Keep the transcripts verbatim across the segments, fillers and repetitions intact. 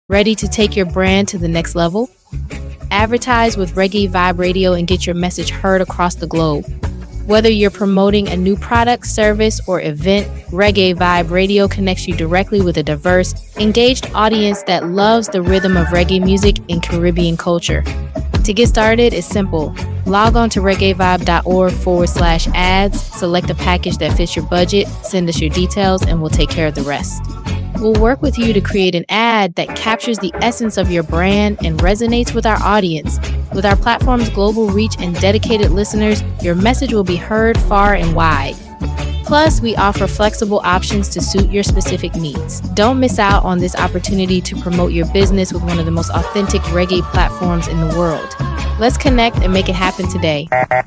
Ready to take your brand to the next level? Advertise with Reggae Vibe Radio and get your message heard across the globe. Whether you're promoting a new product, service, or event, Reggae Vibe Radio connects you directly with a diverse, engaged audience that loves the rhythm of reggae music and Caribbean culture. To get started, it's simple. Log on to reggaevibe.org forward slash ads, select a package that fits your budget, send us your details, and we'll take care of the rest. We'll work with you to create an ad that captures the essence of your brand and resonates with our audience. With our platform's global reach and dedicated listeners, your message will be heard far and wide. Plus, we offer flexible options to suit your specific needs. Don't miss out on this opportunity to promote your business with one of the most authentic reggae platforms in the world. Let's connect and make it happen today.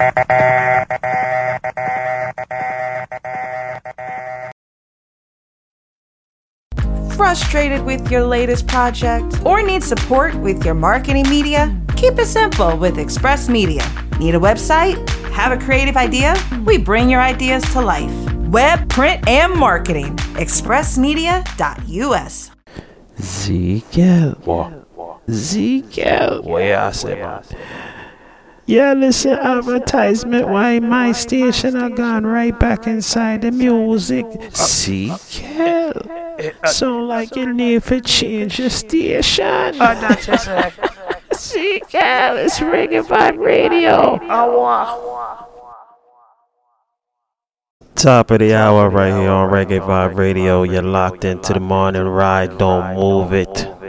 Frustrated with your latest project or need support with your marketing media? Keep it simple with Express Media. Need a website? Have a creative idea? We bring your ideas to life. Web, print, and marketing. express media dot u s. Zeke. What? Zeke. What yeah, I say, man? Yeah, listen, advertisement. Why my station I gone right back inside the music. Zeke. So like you need to change your station. Oh, that's just like. Zeke, it's Reggae Vibe Radio. Oh, wow. Top of the hour right here on Reggae Vibe Radio. You're locked into the morning ride. Don't move it.